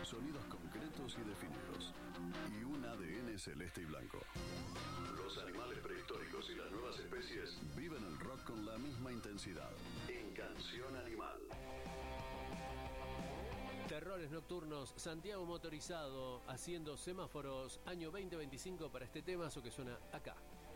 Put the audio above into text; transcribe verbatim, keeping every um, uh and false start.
sonidos concretos y definidos, y un A D N celeste y blanco. Los animales prehistóricos y las nuevas especies viven el rock con la misma intensidad. En Canción Animal. Terrores Nocturnos, Santiago Motorizado, haciendo semáforos, año veinte veinticinco para este temazo que suena acá.